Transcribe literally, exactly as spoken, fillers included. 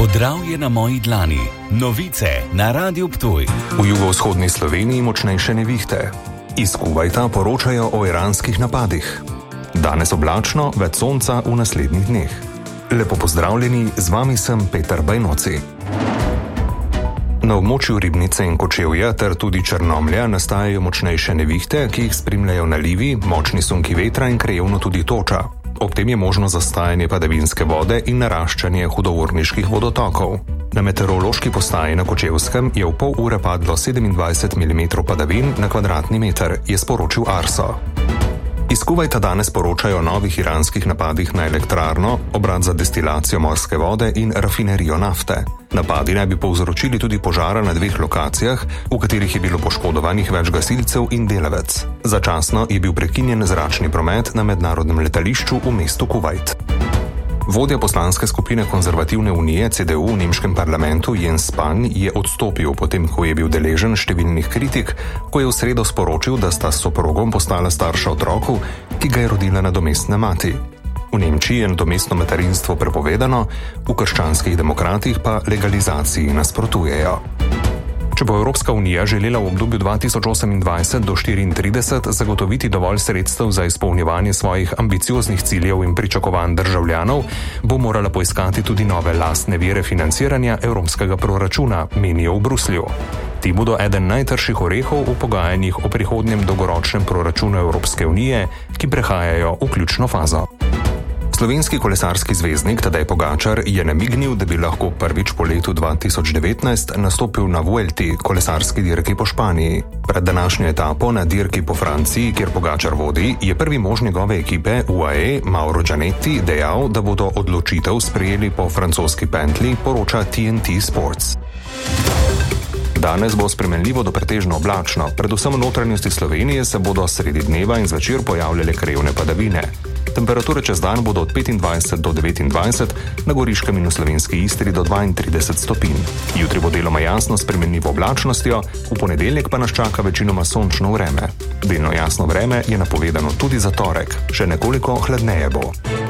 Podravje na moji dlani. Novice na Radiu Ptuj. V jugovzhodni Sloveniji močnejše nevihte. Iz Kuvajta poročajo o iranskih napadih. Danes oblačno, več sonca v naslednjih dneh. Lepo pozdravljeni, z vami sem Peter Bajnoci. Na območju Ribnice in Kočevja ter tudi Črnomlja nastajajo močnejše nevihte, ki jih spremljajo nalivi, močni sunki vetra in krajevno tudi toča. Ob tem je možno zastajanje padavinske vode in naraščanje hudourniških vodotokov. Na meteorološki postaji na Kočevskem je v pol ure padlo sedemindvajset milimetrov padavin na kvadratni meter, je sporočil Arso. Iz Kuvajta danes poročajo o novih iranskih napadih na elektrarno, obrat za destilacijo morske vode in rafinerijo nafte. Napadi naj bi povzročili tudi požara na dveh lokacijah, v katerih je bilo poškodovanih več gasilcev in delavec. Začasno je bil prekinjen zračni promet na mednarodnem letališču v mestu Kuvajt. Vodja poslanske skupine Konzervativne unije C D U v nemškem parlamentu Jens Spahn je odstopil, potem ko je bil deležen številnih kritik, ko je v sredo sporočil, da sta s soprogom postala starša otroku, ki ga je rodila nadomestna mati. V Nemčiji je nadomestno materinstvo prepovedano, v krščanskih demokratih pa legalizaciji nasprotujejo. Če bo Evropska unija želela v obdobju dva tisoč osemindvajset do štiriintrideset zagotoviti dovolj sredstev za izpolnjevanje svojih ambicioznih ciljev in pričakovanj državljanov, bo morala poiskati tudi nove lastne vire financiranja evropskega proračuna, menijo v Bruslju. Ti bodo eden najtrših orehov v pogajanjih o prihodnjem dolgoročnem proračunu Evropske unije, ki prehajajo v ključno fazo. Slovenski kolesarski zvezdnik Tadej Pogačar je namignil, da bi lahko prvič po letu dva tisoč devetnajst nastopil na Vuelti, kolesarski dirki po Španiji. Pred današnjo etapo na dirki po Franciji, kjer Pogačar vodi, je prvi mož njegove ekipe U A E, Mauro Gianetti, dejal, da bodo odločitev sprejeli po francoski pentli, poroča T N T Sports. Danes bo spremenljivo do pretežno oblačno, predvsem v notranjosti Slovenije se bodo sredi dneva in zvečer pojavljale krajevne padavine. Temperature čez dan bodo od petindvajset do devetindvajset, na Goriškem in v slovenski Istri do dvaintrideset stopinj. Jutri bo deloma jasno s spremenljivo oblačnostjo, v ponedeljek pa nas čaka večinoma sončno vreme. Delno jasno vreme je napovedano tudi za torek, še nekoliko hladneje bo.